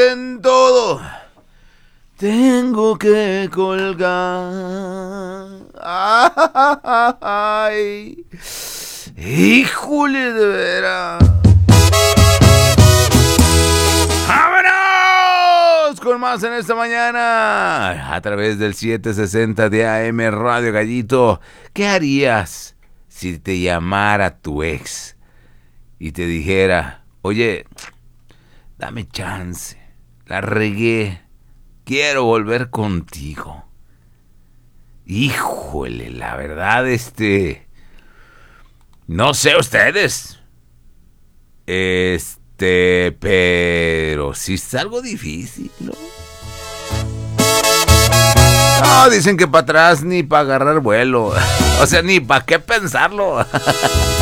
En todo tengo que colgar. Ay, híjole, de veras. ¡Vámonos! Con más en esta mañana. A través del 760 de AM Radio Gallito. ¿Qué harías si te llamara tu ex y te dijera: oye, dame chance, la regué, quiero volver contigo? Híjole, la verdad, no sé ustedes, pero sí es algo difícil, ¿no? No, dicen que para atrás ni para agarrar vuelo, o sea, ni para qué pensarlo.